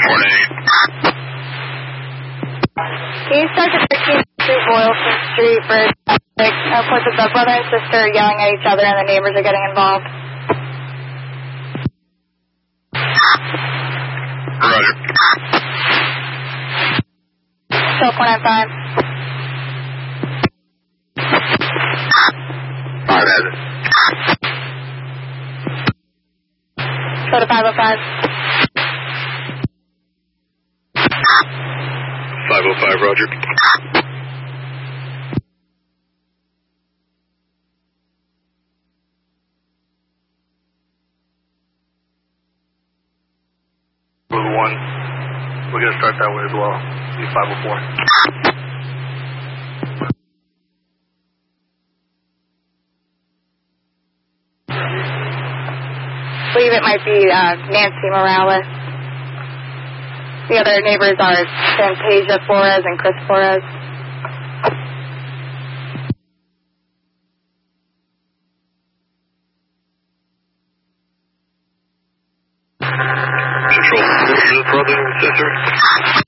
Can you start to 13th Street, Boylston Street, for reports of the brother and sister yelling at each other and the neighbors are getting involved? Roger. Show 495. 5 has it. Show to 505. 505, Roger. One. We're going to start that way as well. B504. I believe it might be Nancy Morales. The other neighbors are Fantasia Flores and Chris Flores. Control, brother and sister.